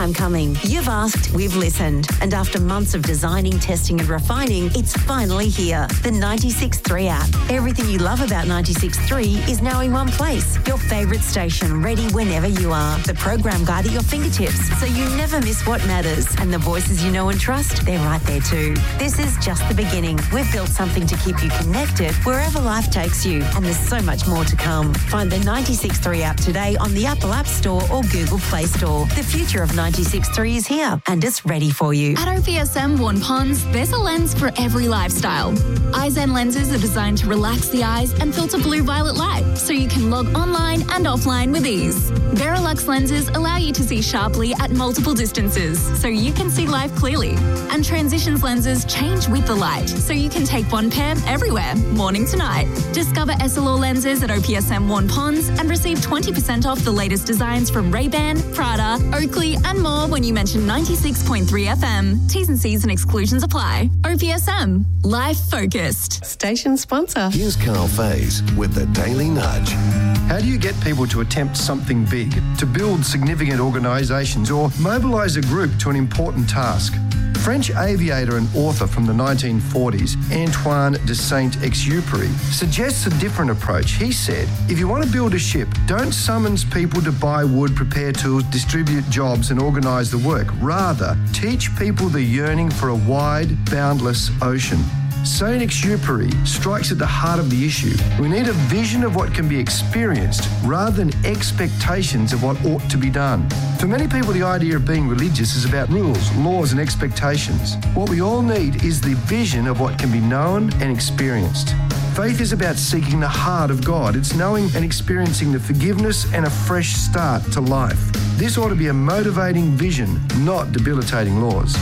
time coming. You've asked, we've listened. And after months of designing, testing and refining, it's finally here. The 96.3 app. Everything you love about 96.3 is now in one place. Your favourite station, ready whenever you are. The program guide at your fingertips, so you never miss what matters. And the voices you know and trust, they're right there too. This is just the beginning. We've built something to keep you connected wherever life takes you. And there's so much more to come. Find the 96.3 app today on the Apple App Store or Google Play Store. The future of 96.3 is here and it's ready for you. At OPSM Warren Ponds, there's a lens for every lifestyle. Eyezen lenses are designed to relax the eyes and filter blue-violet light so you can log online and offline with ease. Verilux lenses allow you to see sharply at multiple distances so you can see life clearly. And Transitions lenses change with the light so you can take one pair everywhere, morning to night. Discover Essilor lenses at OPSM Warren Ponds and receive 20% off the latest designs from Ray-Ban, Prada, Oakley and more when you mention 96.3 FM. T's and C's and exclusions apply. OPSM. Life focused. Station sponsor. Here's Carl Faze with the Daily Nudge. How do you get people to attempt something big, to build significant organisations or mobilise a group to an important task? French aviator and author from the 1940s, Antoine de Saint-Exupéry, suggests a different approach. He said, if you want to build a ship, don't summons people to buy wood, prepare tools, distribute jobs and organise the work. Rather, teach people the yearning for a wide, boundless ocean. Saint-Exupéry strikes at the heart of the issue. We need a vision of what can be experienced rather than expectations of what ought to be done. For many people, the idea of being religious is about rules, laws and expectations. What we all need is the vision of what can be known and experienced. Faith is about seeking the heart of God. It's knowing and experiencing the forgiveness and a fresh start to life. This ought to be a motivating vision, not debilitating laws.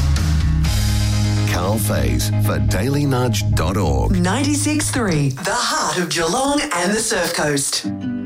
Carl Faze for dailynudge.org. 96.3, the heart of Geelong and the Surf Coast.